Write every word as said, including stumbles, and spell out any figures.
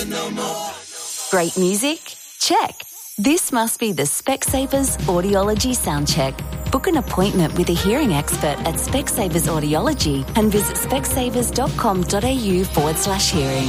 Great music? Check. This must be the Specsavers Audiology Soundcheck. Book an appointment with a hearing expert at Specsavers Audiology and visit specsavers.com.au forward slash hearing.